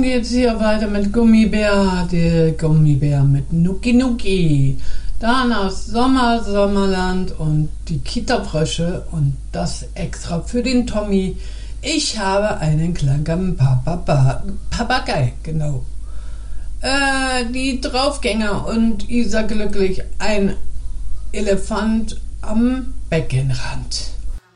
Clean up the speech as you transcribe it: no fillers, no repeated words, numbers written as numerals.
geht's hier weiter mit Gummibär, der Gummibär mit Nuki Nuki. Dann aus Sommerland und die Kita-Frösche und das extra für den Tommy. Ich habe einen kleinen Papagei, genau. Die Draufgänger und Isa glücklich, ein Elefant am Beckenrand.